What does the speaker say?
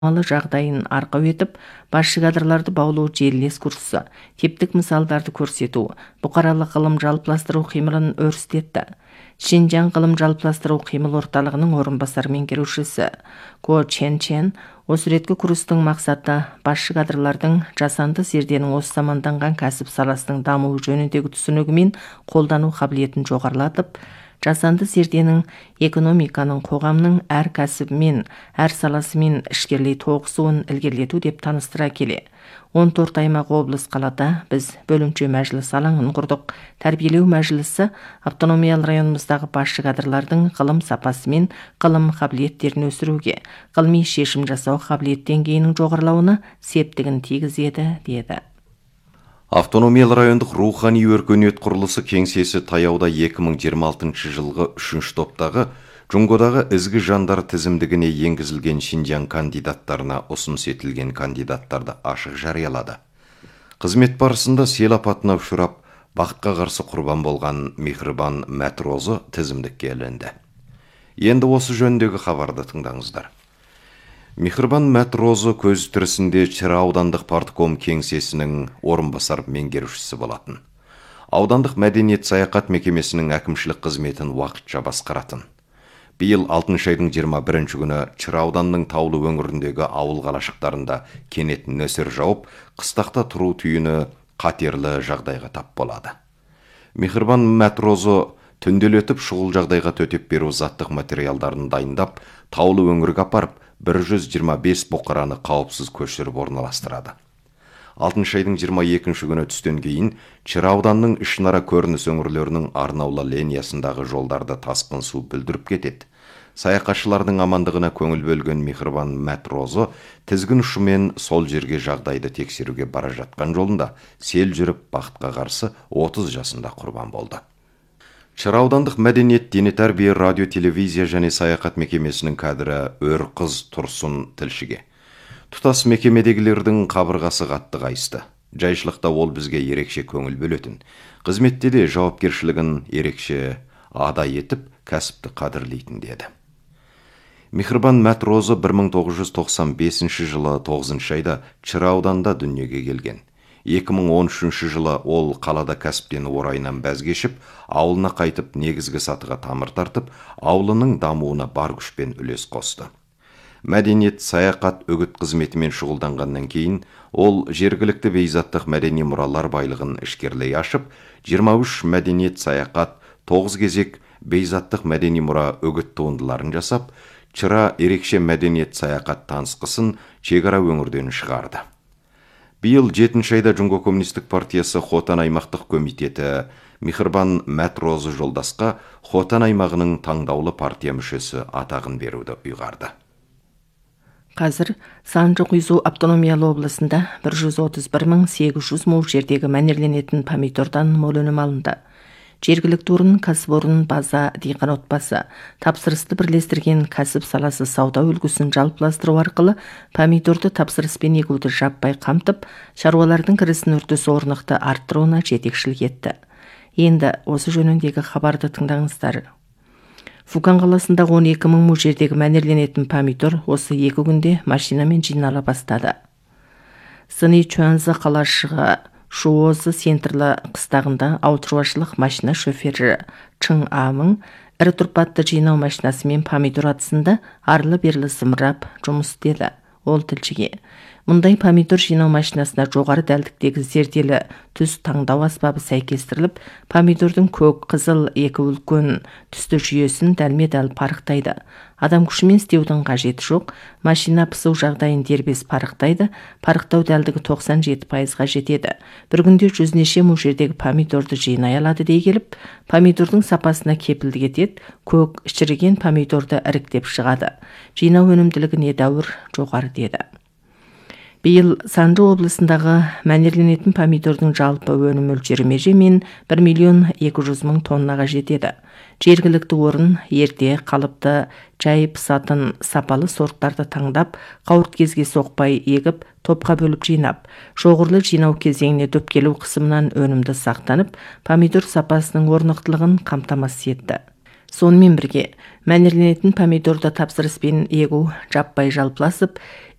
жағдайын арқау етіп, басшы кадрларды баулу желілес курсы, тептік мысалдарды көрсету, бұқаралық ғылым жалпыластыру қимылын өрістетті. Шинжаң ғылым жалпыластыру қимыл орталығының орынбасар меңгерушісі Ко Чен Чен осы реткі курстың мақсаты басшы кадрлардың жасанды зерденің осы заманданған кәсіп саласының дамуы жөніндегі түсінігі мен қолдану қабілетін жоғарылатып, жасанды зерденің экономиканың, қоғамның әр кәсібімен, әр саласымен ішкерлей тоғысуын ілгерілету деп таныстыра келе. 14 аймақ облыс қалада біз бөлімше мәжіліс алаңын құрдық. Тәрбиелеу мәжілісі автономиялы районымыздағы басшы кадрлардың ғылым сапасы мен ғылым қабілеттерін өсіруге, ғылыми шешім жасау қабілет деңгейінің жоғарылауына септігін тигізеді, деді. Автономиялы райондық рухани өркениет құрылысы кеңсесі таяуда 2026 жылғы 3-ші топтағы Жұңғодағы ізгі жандар тізімдігіне енгізілген Шинжаң кандидаттарына ұсыныс етілген кандидаттарды ашық жариялады. Қызмет барысында сел апатына ұшырап, бақытқа қарсы құрбан болған Мехрибан Мәтрозы тізімдікке ілінді. Енді осы жөніндегі хабарды тыңдаңыздар. Мехрибан Мәтрозы көз тірісінде Чыра аудандық партком кеңсесінің орынбасар меңгерушісі болатын. Аудандық мәдениет саяхат мекемесінің әкімшілік қызметін уақытша басқаратын. Биыл 6 айдың 21 күні Чыра ауданының таулы өңіріндегі ауыл қалашықтарында кенет нөсер жауып, қыстақта тұру түйіні қатерлі жағдайға тап болады. Мехрибан Мәтрозы түнделетіп шұғыл жағдайға төтеп беру заттық материалдарын дайындап, таулы өңірге апарып, 125 бұқараны қауіпсіз көшіріп орналастырады. 6 айдың 22 күні түстен кейін Чыра ауданының ішінара көрініс өңірлерінің арнаулы линиясындағы жолдарды тасқын су бүлдіріп кетеді. Саяхатшылардың амандығына көңіл бөлген Мехрибан Мәтрозы тізгін ұшымен сол жерге жағдайды тексеруге бара жатқан жолында сел жүріп бақытқа қарсы 30 жасында құрбан болды. Чыра аудандық мәдениет, дене тәрбие, радио, телевизия және саяхат мекемесінің кадры Өрқыз Тұрсын тілшіге. Тұтас мекемедегілердің қабырғасы қатты қайысты. Жайшылықта ол бізге ерекше көңіл бөлетін. Қызметте де жауапкершілігін ерекше ада етіп, кәсіпті қадірлейтін деді. Мехрибан Мәтрозы 1995 жылы 9 айда Чыра ауданында дүниеге келген. 2013 жылы ол қалада кәсіптен орайынан бәз кешіп, ауылына қайтып негізгі сатыға тамыр тартып, ауылының дамуына бар күшпен үлес қосты. Мәдениет, саяхат, үгіт қызметімен шұғылданғаннан кейін, ол жергілікті бейзаттық мәдени мұралар байлығын ішкерлей ашып, 23 мәдениет, саяхат, 9 кезек бейзаттық мәдени мұра үгіт туындыларын жасап, Чыра ерекше мәдениет саяхат танысқысын шекара өңірден шығарды. Биыл 7 айда Жұңго коммунистік партиясы Хотан аймақтық комитеті Мехрибан Мәтрозы жолдасқа Хотан аймағының таңдаулы партия мүшесі атағын беруді ұйғарды. Қазір Санжы-Құйзу автономиялы облысында 131.800 му жердегі мәнерленетін помидордан мол өнім алынды. Жергілікті орын кәсіпорын база диқан отбасы тапсырысты бірлестірген кәсіп саласы сауда үлгісін жалпыластыру арқылы помидорды тапсырыспен егуді жаппай қамтып, шаруалардың кірісін үрдісі орнықты арттыруына жетекшілік етті. Енді осы жөніндегі хабарды тыңдаңыздар. Фукан қаласындағы 12.000 му жердегі мәнерленетін помидор осы 2 күнде машинамен жинала бастады. Сыни Чуанзы қалашығы Шуозы сентрлі қыстағында ауылшаруашылық машина шофері Чың Амың ірі тұрпатты жинау машинасымен помидор атысында арлы-берлі зымырап жұмыс істеді. Ол тілшіге: мұндай помидор жинау машинасына жоғары дәлдіктегі зерделі түс таңдау аспабы сәйкестіріліп, помидордың көк, қызыл, екі үлкен түсті жүйесін дәлме-дәл парықтайды. Адам күшімен істеудің қажеті жоқ, машина пысу жағдайын дербес парықтайды, парықтау дәлдігі 97%-ға жетеді. Бір күнде 100 неше му жердегі помидорды жинай алады дей келіп, помидордың сапасына кепілдік етеді, көк, шіріген помидорды іріктеп шығады. Жинау өнімділігі недәуір жоғары деді. Биыл Санжы облысындағы мәнерленетін помидордың жалпы өнім мөлшері межемен 1.200.000 тоннаға жетеді. Жергілікті орын ерте қалыпты жай пысатын сапалы сорттарды таңдап, қауырт кезге соқпай егіп, топқа бөліп жинап, шоғырлы жинау кезеңіне дөпкелу қысымынан өнімді сақтанып, помидор сапасының орнықтылығын қамтамасыз етті. Сонымен бірге, мәнерленетін помидорды тапсырыспен егу жаппай жалпыласып,